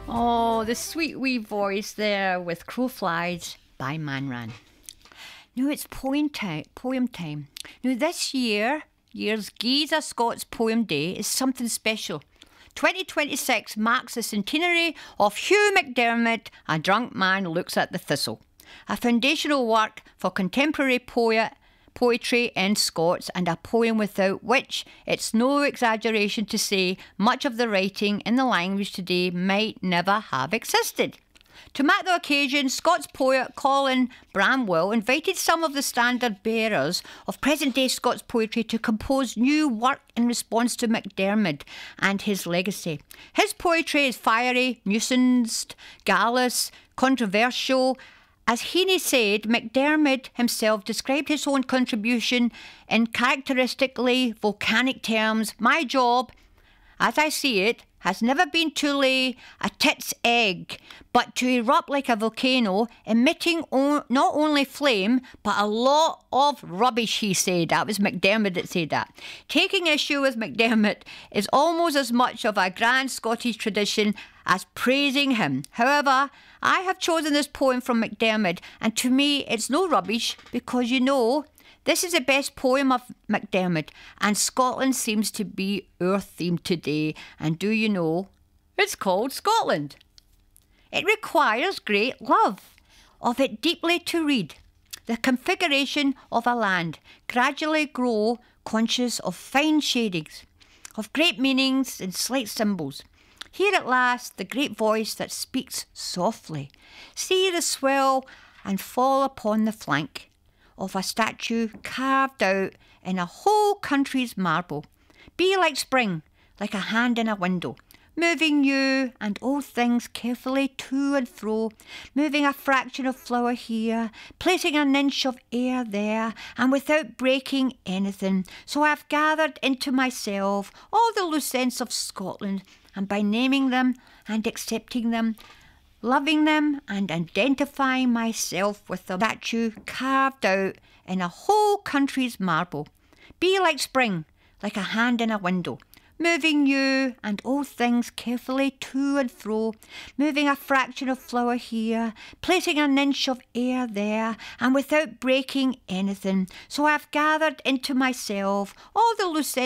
Oh, the sweet wee voice there with Crow Flies by Manran. Now it's poem time. Now this year's Giza Scots Poem Day is something special. 2026 marks the centenary of Hugh MacDiarmid, A Drunk Man Looks at the Thistle, a foundational work for contemporary poetry in Scots, and a poem without which it's no exaggeration to say much of the writing in the language today might never have existed. To mark the occasion, Scots poet Colin Bramwell invited some of the standard bearers of present-day Scots poetry to compose new work in response to MacDiarmid and his legacy. His poetry is fiery, nuanced, gallus, controversial. As Heaney said, MacDiarmid himself described his own contribution in characteristically volcanic terms. My job, as I see it, has never been to lay a tit's egg, but to erupt like a volcano, emitting not only flame, but a lot of rubbish, he said. That was MacDiarmid that said that. Taking issue with MacDiarmid is almost as much of a grand Scottish tradition as praising him. However, I have chosen this poem from MacDiarmid, and to me it's no rubbish, because this is the best poem of MacDiarmid, and Scotland seems to be our theme today. And do you know, it's called Scotland. It requires great love of it deeply to read. The configuration of a land gradually grow conscious of fine shadings, of great meanings and slight symbols. Here at last the great voice that speaks softly. See the swell and fall upon the flank of a statue carved out in a whole country's marble. Be like spring, like a hand in a window, moving you and all things carefully to and fro, moving a fraction of flower here, placing an inch of air there, and without breaking anything. So I've gathered into myself all the loose ends of Scotland, and by naming them and accepting them, loving them and identifying myself with the statue carved out in a whole country's marble. Be like spring, like a hand in a window, moving you and all things carefully to and fro, moving a fraction of flower here, placing an inch of air there, and without breaking anything. So I've gathered into myself all the loose ends